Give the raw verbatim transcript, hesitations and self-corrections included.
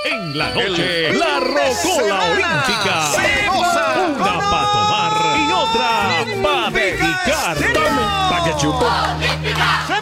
en la noche. La Rocola Olímpica. Una para tomar y otra para dedicar. Para que chupo.